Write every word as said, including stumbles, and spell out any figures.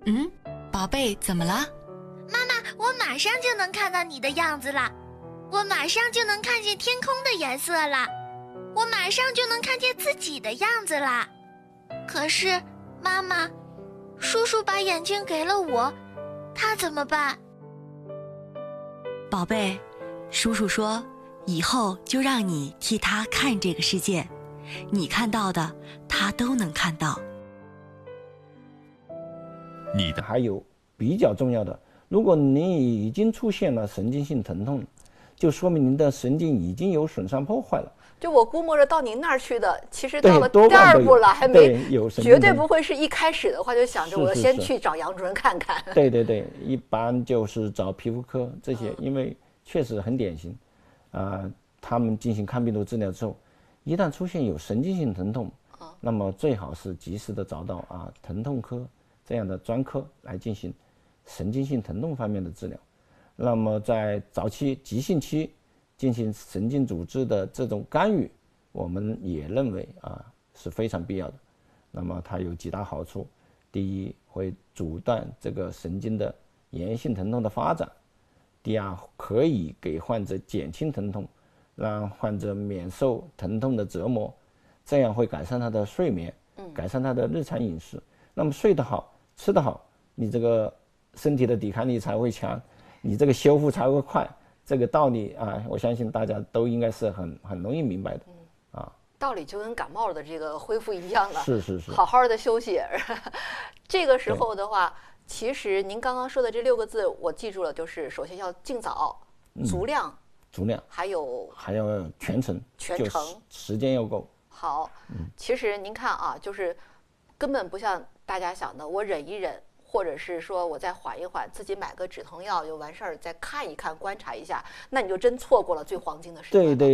嗯，宝贝，怎么了？ 妈妈，我马上就能看到你的样子了，我马上就能看见天空的颜色了，我马上就能看见自己的样子了。可是，妈妈，叔叔把眼睛给了我，他怎么办？ 宝贝，叔叔说，以后就让你替他看这个世界，你看到的，他都能看到。 你的还有比较重要的，如果你已经出现了神经性疼痛，就说明您的神经已经有损伤破坏了。 就我估摸着到您那儿去的，其实对到了第二步了，还没对有神经绝疼对不会是一开始的话就想着我先去找杨主任看看。 对对对，一般就是找皮肤科这些，因为确实很典型，啊、呃，他们进行抗病毒治疗之后，一旦出现有神经性疼痛，那么最好是及时的找到啊疼痛科这样的专科来进行神经性疼痛方面的治疗。那么在早期急性期进行神经组织的这种干预，我们也认为啊是非常必要的。那么它有几大好处：第一，会阻断这个神经的炎性疼痛的发展；第二，可以给患者减轻疼痛，让患者免受疼痛的折磨，这样会改善他的睡眠，改善他的日常饮食。那么睡得好，吃得好，你这个身体的抵抗力才会强，你这个修复才会快。这个道理啊，我相信大家都应该是很很容易明白的，啊。 道理就跟感冒的这个恢复一样了， 是是是， 好好的休息。这个时候的话，其实您刚刚说的这六个字我记住了，就是首先要尽早、足量、 嗯、足量， 还有还要全程， 全程时间要够。 好，其实您看啊，就是根本不像大家想的，我忍一忍，或者是说我再缓一缓，自己买个止疼药就完事儿，再看一看、观察一下，那你就真错过了最黄金的时间。 对对。